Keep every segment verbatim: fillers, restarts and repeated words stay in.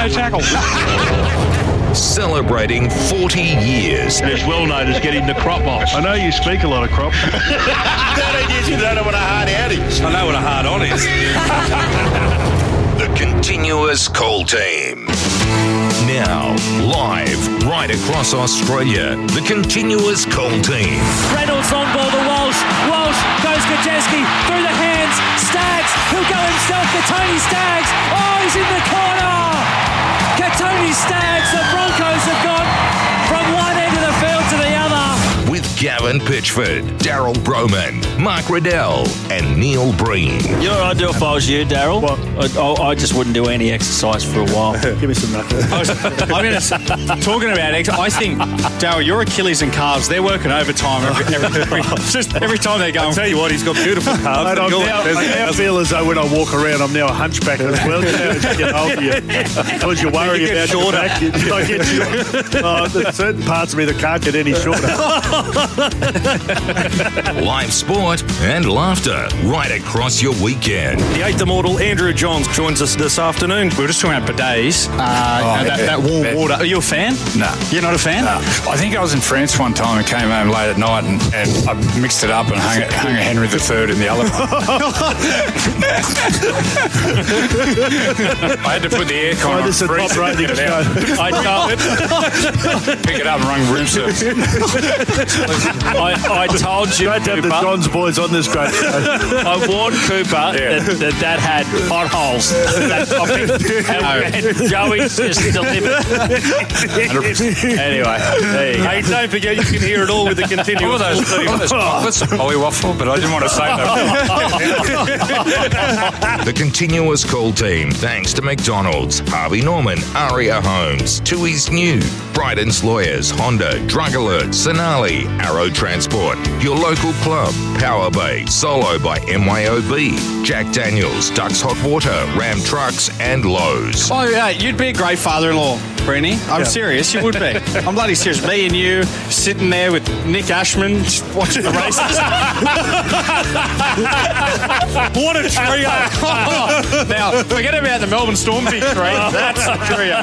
no tackle. Celebrating forty years. And it's well known as getting the crop off. I know you speak a lot of crop. thirteen years you don't know what a hard out is. I know what a hard on is. The Continuous Call Team. Now, live right across Australia, the Continuous Call Team. Reynolds on ball to Walsh. Walsh goes Kajeski through the hands. Staggs, he'll go himself to Tony Staggs. Oh, he's in the corner. Tony Staggs, the Broncos have gone from one end of the field to the other. With Gavin Pitchford, Daryl Broman, Mark Riddell and Neil Breen. You know what I'd do if I was you, Daryl? What? I, I, I just wouldn't do any exercise for a while. Give me some knuckles. I was, I'm gonna, talking about ex- I think, Daryl, your Achilles and calves, they're working overtime every, every, every, just every time they're going. I'll tell you what, he's got beautiful calves. Mate, I'm now, I now feel as though when I walk around, I'm now a hunchback as well. You know, as you get older, you, because you're worrying you about shorter. your back. You, I get short. Oh, there's certain parts of me that can't get any shorter. Live sport and laughter right across your weekend. The eighth immortal Andrew Johns joins us this afternoon. We were just talking about bidets. Uh, Oh, and that, yeah, that warm yeah. water. Are you a fan? No. You're not a fan? No. I think I was in France one time and came home late at night and, and I mixed it up and hung, it, hung a Henry the Third in the other one. I had to put the aircon Oh, on. this is a freeze top it, rating get it show. out. I told, Pick it up and run room service. I, I told you, Great to have the Cooper, John's boys on this great show. I warned Cooper Yeah. that, that that had potholes. That topic. And, and Joey's just delivered. Anyway, there you go. Hey, don't forget you can hear it all with the All continuous of those, all of those chocolates, Polly Waffle, but I didn't want to say that. The Continuous Call Team, thanks to McDonald's, Harvey Norman, Aria Homes, Tui's New, Bryden's Lawyers, Honda, Drug Alert, Sonali, Arrow Transport, your local club, Power Bay, Solo by M Y O B, Jack Daniels, Ducks Hot Water, Ram Trucks and Lowe's. Oh, yeah, you'd be a great father-in-law, Brenny. I'm Yeah. serious, you would be. I'm bloody serious. Me and you sitting there with Nick Ashman just watching the races. What a trio. Now, forget about the Melbourne Storm victory. That's a trio.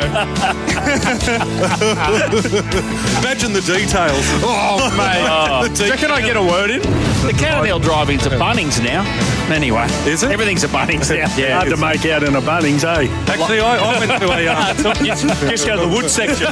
Imagine the details. Oh, mate. Oh. Do you reckon I get a word in? The Cannondale driving's a Bunnings now. Anyway, Is it? everything's a Bunnings now. Yeah. Hard to make out in a Bunnings, eh? Actually, I, I went to a... Uh, just, just go to the wood section.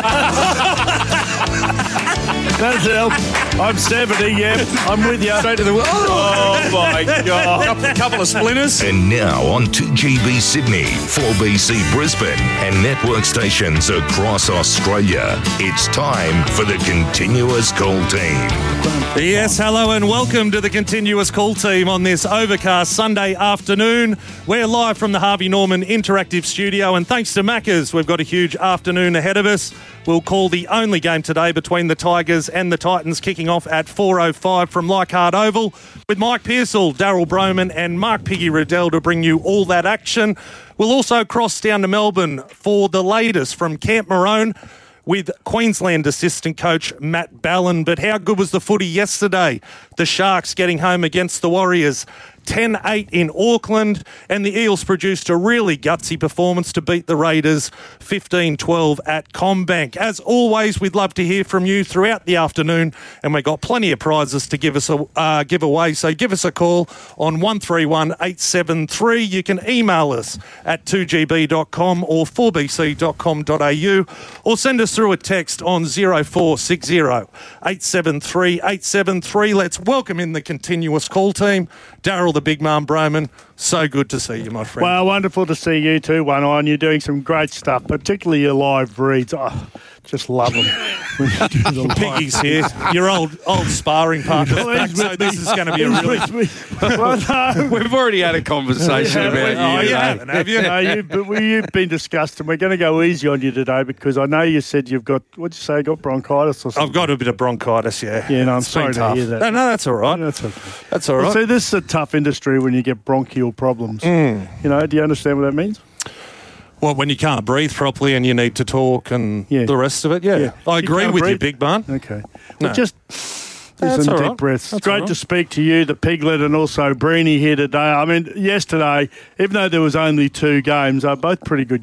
That's help. I'm seventy, yeah. I'm with you. Straight to the wood. Oh, my God. A couple of splinters. And now on two G B Sydney, four B C Brisbane and network stations across Australia, it's time for the Continuous Call Team. Yes, hello and welcome to the Continuous Call Team on this overcast Sunday afternoon. We're live from the Harvey Norman Interactive Studio, and thanks to Maccas, we've got a huge afternoon ahead of us. We'll call the only game today between the Tigers and the Titans kicking off at four oh five from Leichhardt Oval with Mike Pearsall, Daryl Broman and Mark Piggy Riddell to bring you all that action. We'll also cross down to Melbourne for the latest from Camp Maroon with Queensland assistant coach Matt Ballin. But how good was the footy yesterday? The Sharks getting home against the Warriors ten eight in Auckland, and the Eels produced a really gutsy performance to beat the Raiders fifteen twelve at CommBank. As always, we'd love to hear from you throughout the afternoon, and we've got plenty of prizes to give us a uh, give away, so give us a call on one three one eight seven three. You can email us at two g b dot com or four b c dot com dot a u, or send us through a text on zero four six zero eight seven three eight seven three. Let's welcome in the Continuous Call Team. Daryl the Big Mum Broman, so good to see you, my friend. Well, wonderful to see you too, One Eye, and you're doing some great stuff, particularly your live reads. Oh, just love them. When you do the live. Piggy's here, your old old sparring partner. Well, he's So with this me. is going to be a He's really... with me. Well, no. We've already had a conversation Yeah, about oh, you. you yeah. haven't, have you? No, you, but we, you've been discussed, and we're going to go easy on you today because I know you said you've got, what'd you say, got bronchitis or something? I've got a bit of bronchitis, yeah. Yeah, no, I'm It's sorry been to tough. hear that. No, no, that's all right. That's okay. That's all Well, right. see, this is a tough industry when you get bronchial problems. Mm. You know, do you understand what that means? Well, when you can't breathe properly and you need to talk and Yeah. the rest of it, yeah. Yeah. I You agree can't with you, breathe? Big Bun. Okay. No. Well, just That's listen, all deep right. breaths. That's It's great all right. to speak to you, the Piglet, and also Breeny here today. I mean, yesterday, even though there was only two games, they're both pretty good